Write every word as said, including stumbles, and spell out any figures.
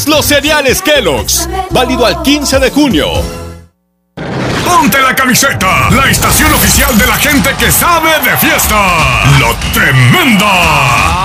Los cereales Kellogg's, válido al quince de junio. ¡Ponte la camiseta! La estación oficial de la gente que sabe de fiesta. ¡La Tremenda!